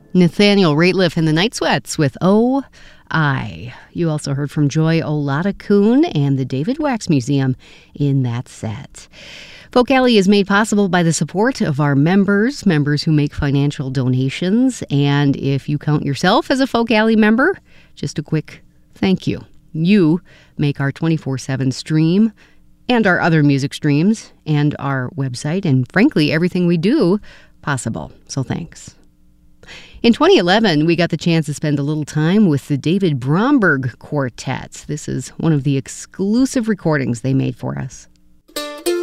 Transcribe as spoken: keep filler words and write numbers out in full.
Nathaniel Rateliff and the Night Sweats with Oh, I. You also heard from Joy Olata-Kuhn and the David Wax Museum in that set. Folk Alley is made possible by the support of our members, members who make financial donations. And if you count yourself as a Folk Alley member, just a quick thank you. You make our twenty-four seven stream and our other music streams and our website and, frankly, everything we do possible. So thanks. In twenty eleven, we got the chance to spend a little time with the David Bromberg Quartet. This is one of the exclusive recordings they made for us.